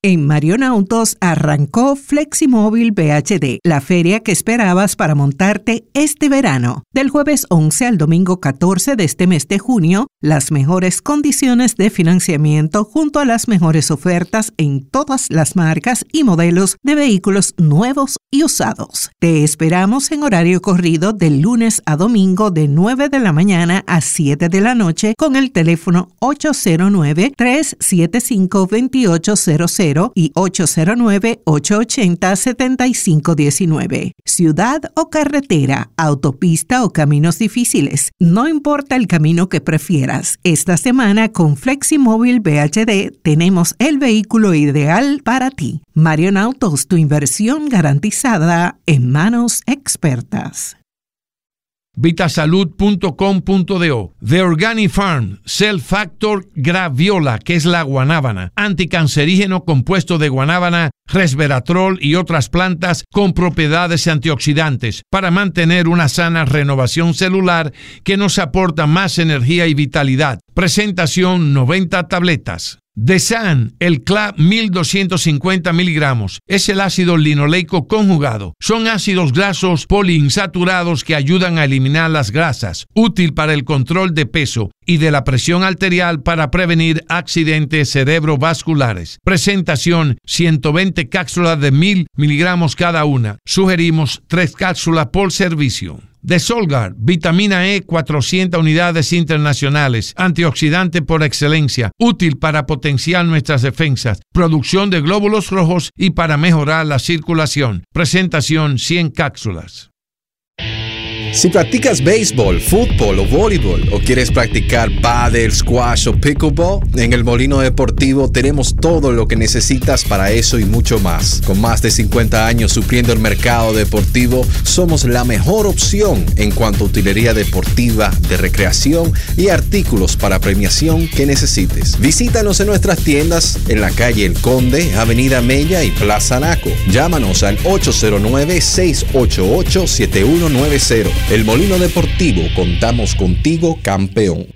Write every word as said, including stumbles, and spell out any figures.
En Marion Autos arrancó Fleximóvil V H D, la feria que esperabas para montarte este verano. Del jueves once al domingo catorce de este mes de junio, las mejores condiciones de financiamiento junto a las mejores ofertas en todas las marcas y modelos de vehículos nuevos y usados. Te esperamos en horario corrido de lunes a domingo de nueve de la mañana a siete de la noche con el teléfono ocho cero nueve, tres siete cinco, dos ocho cero cero y ocho cero nueve, ocho ocho cero, siete cinco uno nueve. Ciudad o carretera, autopista o caminos difíciles. No importa el camino que prefieras. Esta semana con Fleximóvil V H D tenemos el vehículo ideal para ti. Marion Autos, tu inversión garantizada en manos expertas. Vitasalud punto com punto do. The Organic Farm, Cell Factor Graviola, que es la guanábana, anticancerígeno compuesto de guanábana, resveratrol y otras plantas con propiedades antioxidantes para mantener una sana renovación celular que nos aporta más energía y vitalidad. Presentación noventa tabletas. Desan, el C L A mil doscientos cincuenta miligramos, es el ácido linoleico conjugado. Son ácidos grasos poliinsaturados que ayudan a eliminar las grasas, útil para el control de peso y de la presión arterial para prevenir accidentes cerebrovasculares. Presentación ciento veinte cápsulas de mil miligramos cada una. Sugerimos tres cápsulas por servicio. De Solgar, vitamina E, cuatrocientas unidades internacionales, antioxidante por excelencia, útil para potenciar nuestras defensas, producción de glóbulos rojos y para mejorar la circulación. Presentación cien cápsulas. Si practicas béisbol, fútbol o voleibol o quieres practicar pádel, squash o pickleball, en el Molino Deportivo tenemos todo lo que necesitas para eso y mucho más. Con más de cincuenta años supliendo el mercado deportivo, somos la mejor opción en cuanto a utilería deportiva, de recreación y artículos para premiación que necesites. Visítanos en nuestras tiendas en la calle El Conde, Avenida Mella y Plaza Naco. Llámanos al ocho cero nueve, seis ocho ocho, siete uno nueve cero. El Molino Deportivo, contamos contigo, campeón.